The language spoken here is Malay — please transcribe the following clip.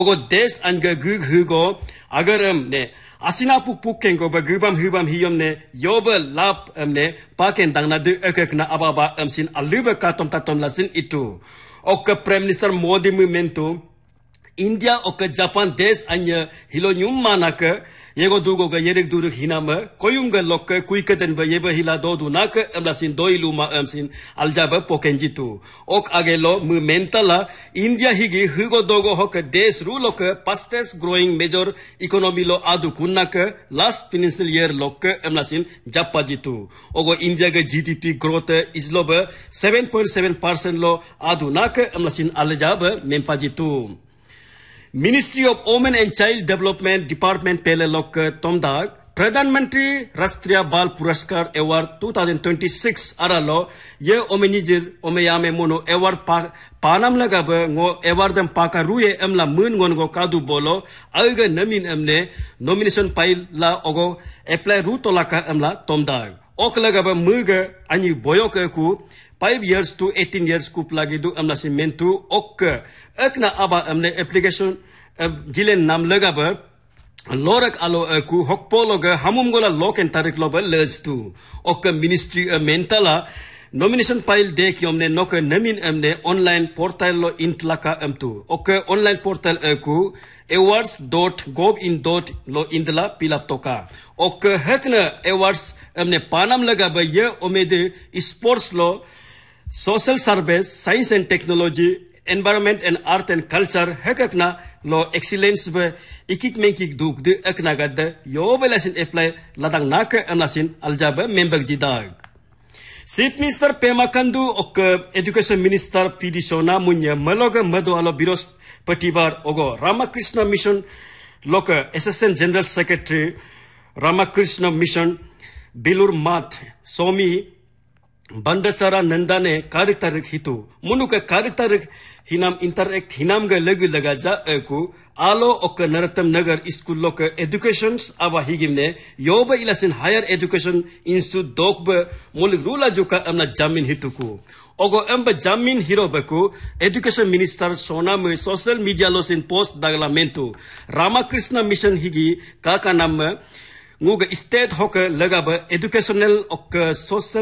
Ogo des anga gug hugo agaram ne asina puk kengo ba gubam hubam hiyom ne yoba lap ne paken dangna de ekekna ababa sin aluba katom tatom lasin itu. Oka Prime Minister Modi memento India oka Japan des anya hilo nyum manaka yego dugo ga yerek duruk hinama koyunga lokka kuikaten ba yeba hila dodu naka amlasin doiluma amsin aljaba pokenjitu ok agelo mentala India higi hugo dogo hoka des ruloka fastest growing major economy lo adu kunaka last financial year lokka amlasin japajitu ogo India ga GDP growth isloba 7.7% lo adu naka amlasin aljaba mempajitu. Ministry of Women and Child Development Department Pele Lok Tomdag Pradhan Mantri Rastriya Bal Puraskar Award 2026 Aralo ye omenijir omeyame mono award panam lagabe ngo awardam paka ruye emla mun ngon kadu bolo alga namin emne nomination pile la ogo apply rutolaka emla Tomdag ok lagabe muga ani boyoke ku 5 years to 18 years kup lagi du amla simentu ok ekna aba amne application jilen nam lagaba lorak alo ku hokpologa hamum gola loken tarik loba lejtu ok ministry mentala nomination file de ki omne nok namin amne online portal lo intlaka amtu ok online portal ku awards.gov.in indla pilap toka ok hakna awards amne panam lagaba ye omede sports lo social service, science and technology, environment and art and culture, hekakna lo excellence be ikik menkik duk de ekna gadda yo belasin apply ladang naka amlasin aljaba member jidag. Chief Minister Pema Kandu ok Education Minister PD Sona munya maloga madu alo biros patibar ogo Ramakrishna Mission loka Assistant General Secretary Ramakrishna Mission Bilur Math Somi Bandasara Nandane Kariktarik Hitu Munuka Kariktarik Hinam Interact Hinam ga Legu Lagaja Eku Alo Oka Naratam Nagar School Loka Educations Aba Higimne Yoba Ilasin Higher Education Institute Dokba Mulik Rula Juka Amna Jamin Hituku Ogo Amba Jamin Hirobaku Education Minister Sona Mu Social Media Losin Post Daglamento Ramakrishna Mission Higi Kaka Nama Nguga State Hoka Lagaba Educational Oka Social